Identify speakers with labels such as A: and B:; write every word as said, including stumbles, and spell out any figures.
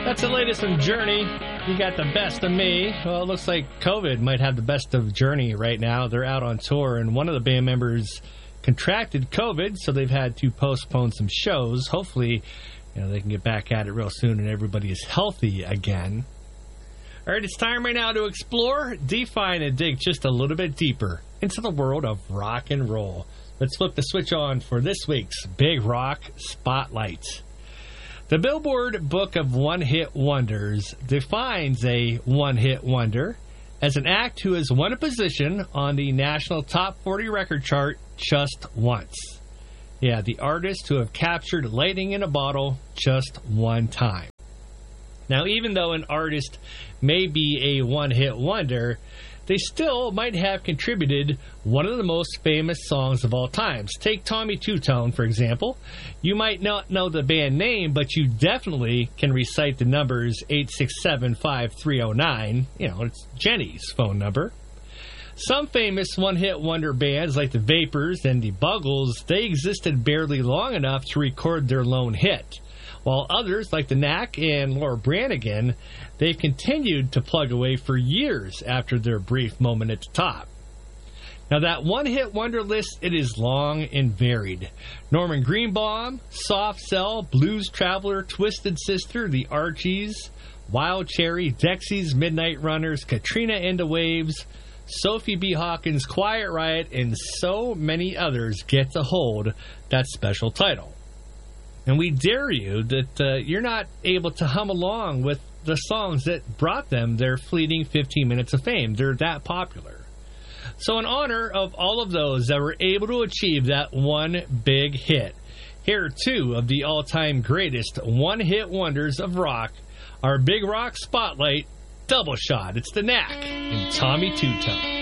A: That's the latest from Journey. You got the best of me. Well, it looks like COVID might have the best of Journey right now. They're out on tour, and one of the band members contracted COVID, so they've had to postpone some shows. Hopefully, you know, they can get back at it real soon and everybody is healthy again. All right, it's time right now to explore, define, and dig just a little bit deeper into the world of rock and roll. Let's flip the switch on for this week's Big Rock Spotlight. The Billboard Book of One-Hit Wonders defines a one-hit wonder as an act who has won a position on the national top forty record chart just once. Yeah, the artists who have captured lightning in a bottle just one time. Now, even though an artist may be a one-hit wonder, they still might have contributed one of the most famous songs of all times. Take Tommy Two-Tone, for example. You might not know the band name, but you definitely can recite the numbers eight six seven, five three zero nine. You know, it's Jenny's phone number. Some famous one-hit wonder bands like the Vapors and the Buggles, they existed barely long enough to record their lone hit. While others, like the Knack and Laura Branigan, they've continued to plug away for years after their brief moment at the top. Now, that one-hit wonder list, it is long and varied. Norman Greenbaum, Soft Cell, Blues Traveler, Twisted Sister, the Archies, Wild Cherry, Dexys, Midnight Runners, Katrina and the Waves, Sophie B. Hawkins, Quiet Riot, and so many others get to hold that special title. And we dare you that uh, you're not able to hum along with the songs that brought them their fleeting fifteen minutes of fame. They're that popular. So in honor of all of those that were able to achieve that one big hit, here are two of the all-time greatest one-hit wonders of rock, our Big Rock Spotlight double shot. It's the Knack and Tommy Two-Tone.